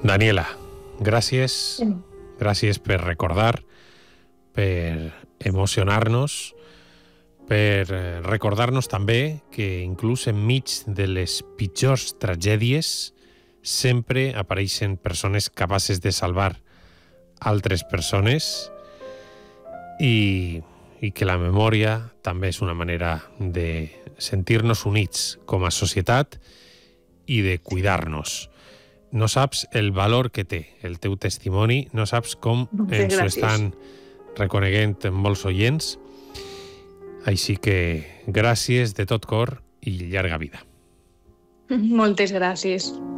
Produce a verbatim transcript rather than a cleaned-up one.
Daniela, gràcies, gràcies per recordar, per emocionar-nos, per recordar-nos també que inclús enmig de les pitjors tragèdies sempre apareixen persones capaces de salvar altres persones i, i que la memòria també és una manera de sentir-nos units com a societat i de cuidar-nos. No saps el valor que té el teu testimoni, no saps com ens ho estan reconeguent molts oients. Així que gràcies de tot cor i llarga vida. Moltes gràcies.